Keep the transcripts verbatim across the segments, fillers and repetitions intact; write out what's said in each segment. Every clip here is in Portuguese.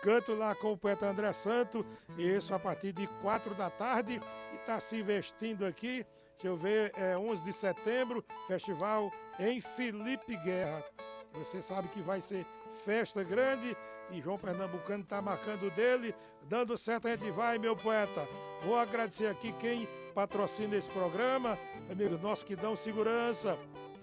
Canto lá com o poeta André Santo, isso a partir de quatro da tarde. E está se vestindo aqui, deixa eu ver, é onze de setembro, festival em Felipe Guerra. Você sabe que vai ser festa grande e João Pernambucano está marcando dele. Dando certo, a gente vai, meu poeta. Vou agradecer aqui quem patrocina esse programa, amigos nossos que dão segurança.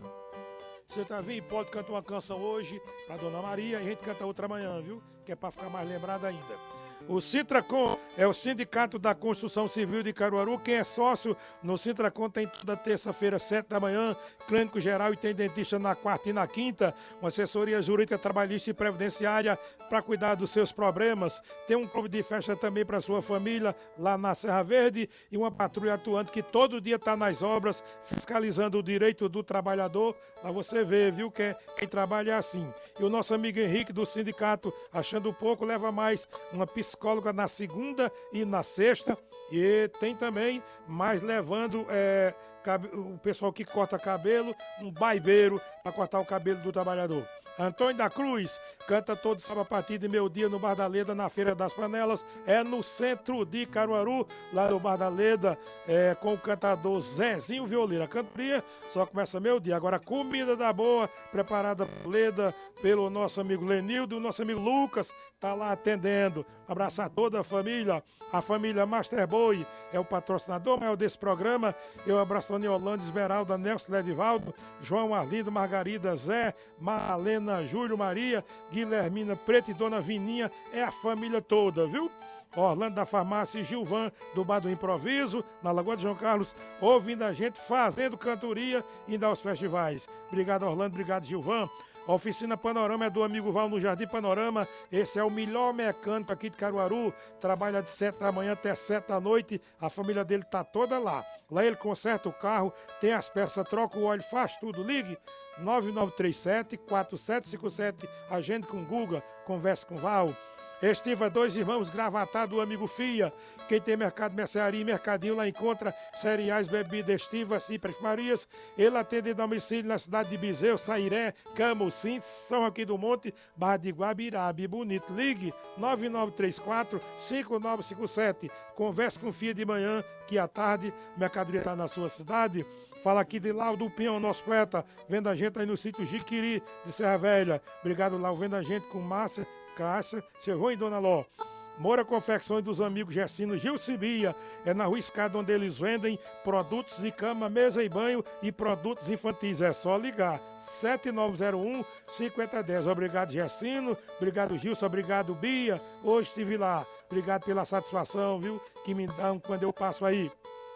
Você tá vindo, pode cantar uma canção hoje pra Dona Maria e a gente canta outra amanhã, viu? Que é pra ficar mais lembrado ainda. O Sintracom é o Sindicato da Construção Civil de Caruaru. Quem é sócio no Sintracom tem toda terça-feira, sete da manhã, clínico geral e tem dentista na quarta e na quinta. Uma assessoria jurídica, trabalhista e previdenciária para cuidar dos seus problemas. Tem um clube de festa também para sua família lá na Serra Verde e uma patrulha atuante que todo dia está nas obras fiscalizando o direito do trabalhador. Lá você vê, viu, que quem trabalha é assim. E o nosso amigo Henrique do sindicato, achando pouco, leva mais uma psicóloga na segunda e na sexta. E tem também mais levando é, o pessoal que corta cabelo, um barbeiro para cortar o cabelo do trabalhador. Antônio da Cruz canta todo sábado a partir de meio dia no Bar da Leda, na Feira das Panelas, é no centro de Caruaru, lá no Bar da Leda, é, com o cantador Zezinho Violeira. A cantoria só começa meio dia. Agora, comida da boa, preparada por Leda, pelo nosso amigo Lenildo, o nosso amigo Lucas, tá lá atendendo. Abraçar toda a família, a família Master Boy é o patrocinador maior desse programa. Eu abraço Tony Holanda, Esmeralda, Nelson Ledivaldo, João Arlindo, Margarida, Zé, Marlena, Júlio, Maria, Guilhermina, Preto e Dona Vininha, é a família toda, viu? Orlando da Farmácia e Gilvan do Bar do Improviso, na Lagoa de João Carlos, ouvindo a gente, fazendo cantoria e indo aos festivais. Obrigado, Orlando, obrigado, Gilvan. A Oficina Panorama é do amigo Val no Jardim Panorama. Esse é o melhor mecânico aqui de Caruaru. Trabalha de sete da manhã até sete da noite. A família dele tá toda lá. Lá ele conserta o carro, tem as peças, troca o óleo, faz tudo. Ligue nove nove três sete, quatro sete cinco sete. Agende com o Guga, converse com o Val. Estiva Dois Irmãos Gravatá do amigo Fia. Quem tem mercado, mercearia e mercadinho lá encontra cereais, bebidas, estivas e perfumarias. Ele atende em domicílio na cidade de Bizeu, Sairé, Camusim, São aqui do Monte, Barra de Guabirabe. Bonito. Ligue nove nove três quatro, cinco nove cinco sete. Converse com o Fia de manhã, que à tarde a mercadoria está na sua cidade. Fala aqui de Laudo do Pinhão, nosso poeta. Vendo a gente aí no sítio Jiquiri de Serra Velha. Obrigado, Lau. Vendo a gente com Márcia, Cássia, seu Rui e Dona Ló. Moura Confecções dos amigos Gessino Gil Cibia. É na Rua Escada onde eles vendem produtos de cama, mesa e banho e produtos infantis. É só ligar. sete nove zero um, cinco zero um zero. Obrigado, Gessino. Obrigado, Gilson. Obrigado, Bia. Hoje estive lá. Obrigado pela satisfação, viu? Que me dão quando eu passo aí.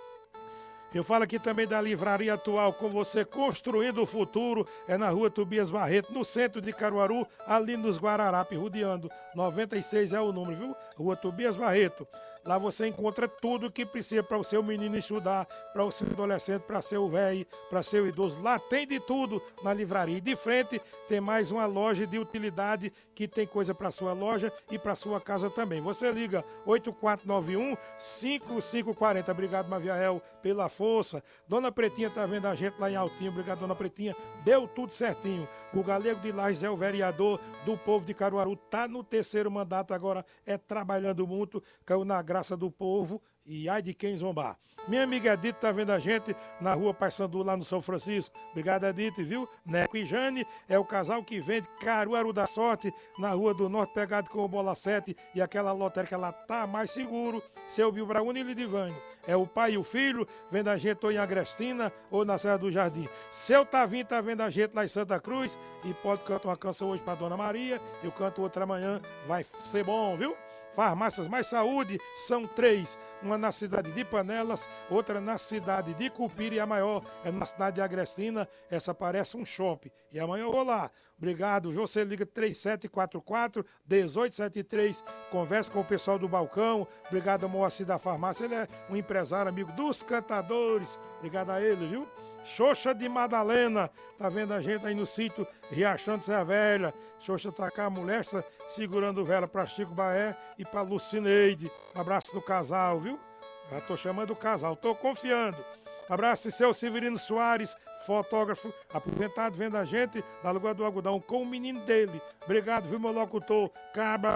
Eu falo aqui também da Livraria Atual, com você construindo o futuro. É na Rua Tobias Barreto, no centro de Caruaru, ali nos Guararapes, rodeando. noventa e seis é o número, viu? Rua Tobias Barreto. Lá você encontra tudo que precisa para o seu menino estudar, para o seu adolescente, para seu velho, para seu idoso. Lá tem de tudo na livraria. E de frente tem mais uma loja de utilidade que tem coisa para sua loja e para sua casa também. Você liga oito quatro nove um, cinco cinco quatro zero. Obrigado, Maviael, pela força. Dona Pretinha tá vendo a gente lá em Altinho. Obrigado, Dona Pretinha. Deu tudo certinho. O Galego de Lages é o vereador do povo de Caruaru. Tá no terceiro mandato agora, é trabalhando muito, caiu na graça do povo e ai de quem zombar. Minha amiga Edith tá vendo a gente na rua Paysandu, lá no São Francisco. Obrigado, Edith, viu? Neco e Jane é o casal que vende Caruaru da Sorte, na Rua do Norte, pegado com o Bola sete e aquela lotérica lá tá mais seguro. Seu Bilbraúna e Lidivânio. É o pai e o filho, vendo a gente ou em Agrestina ou na Serra do Jardim. Seu Tavinho tá vendo a gente lá em Santa Cruz e pode cantar uma canção hoje pra Dona Maria, eu canto outra amanhã, vai ser bom, viu? Farmácias Mais Saúde são três, uma na cidade de Panelas, outra na cidade de Cupira e a maior é na cidade de Agrestina. Essa parece um shopping e amanhã eu vou lá. Obrigado, você liga três sete quatro quatro, um oito sete três, conversa com o pessoal do balcão. Obrigado, Moacir da Farmácia, ele é um empresário amigo dos cantadores. Obrigado a ele, viu? Xoxa de Madalena, tá vendo a gente aí no sítio Riachão de Serra Velha. Xoxa tá cá, a mulher segurando vela pra Chico Baé e pra Lucineide. Um abraço do casal, viu? Já tô chamando o casal, tô confiando. Abraço de seu Severino Soares, fotógrafo, aposentado, vendo a gente da Lagoa do Algodão com o menino dele. Obrigado, viu, meu locutor? Cabra